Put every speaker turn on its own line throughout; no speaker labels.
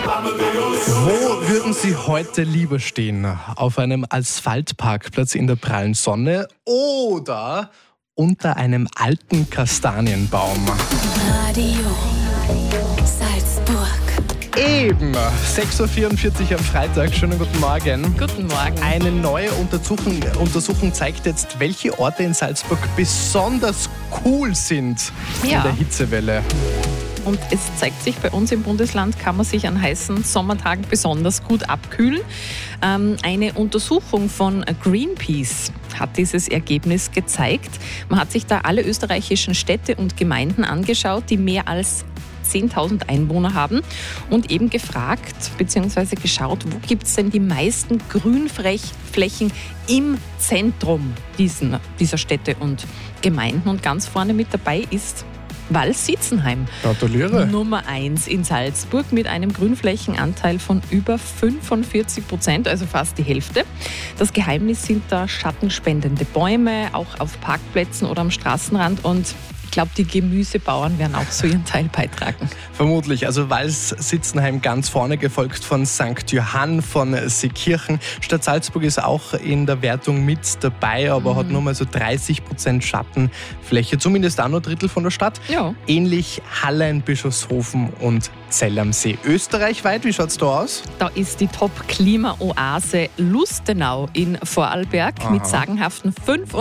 Wo würden Sie heute lieber stehen? Auf einem Asphaltparkplatz in der prallen Sonne oder unter einem alten Kastanienbaum?
Radio Salzburg.
Eben, 6.44 Uhr am Freitag. Schönen guten Morgen.
Guten Morgen.
Eine neue Untersuchung zeigt jetzt, welche Orte in Salzburg besonders cool sind in
Ja.
der Hitzewelle.
Und es zeigt sich, bei uns im Bundesland kann man sich an heißen Sommertagen besonders gut abkühlen. Eine Untersuchung von Greenpeace hat dieses Ergebnis gezeigt. Man hat sich da alle österreichischen Städte und Gemeinden angeschaut, die mehr als 10.000 Einwohner haben und eben gefragt bzw. geschaut, wo gibt es denn die meisten Grünflächen im Zentrum dieser Städte und Gemeinden. Und ganz vorne mit dabei ist Walsitzenheim.
Gratuliere.
Nummer 1 in Salzburg mit einem Grünflächenanteil von über 45%, also fast die Hälfte. Das sind da schattenspendende Bäume, auch auf Parkplätzen oder am Straßenrand, und ich glaube, die Gemüsebauern werden auch so ihren Teil beitragen.
Vermutlich. Also Walsitzenheim ganz vorne, gefolgt von St. Johann, von Seekirchen. Stadt Salzburg ist auch in der Wertung mit dabei, aber hat nur mal so 30% Schattenfläche. Zumindest auch nur ein Drittel von der Stadt.
Ja.
Ähnlich Hallein, Bischofshofen und Zell am See. Österreichweit, wie schaut es da aus?
Da ist die Top-Klima-Oase Lustenau in Vorarlberg mit sagenhaften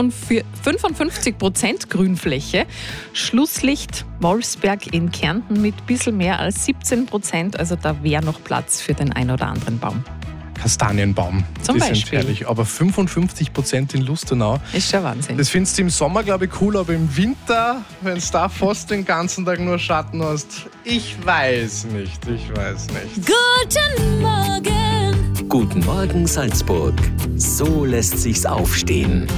55% Grünfläche. Schlusslicht Wolfsberg in Kärnten mit ein bisschen mehr als 17%. Also da wäre noch Platz für den ein oder anderen Baum.
Kastanienbaum.
Zum
Die sind
Beispiel.
herrlich. Aber 55% in Lustenau.
Ist schon Wahnsinn.
Das findest du im Sommer, glaube ich, cool, aber im Winter, wenn du da fast den ganzen Tag nur Schatten hast, ich weiß nicht.
Guten Morgen.
Guten Morgen Salzburg. So lässt sich's aufstehen.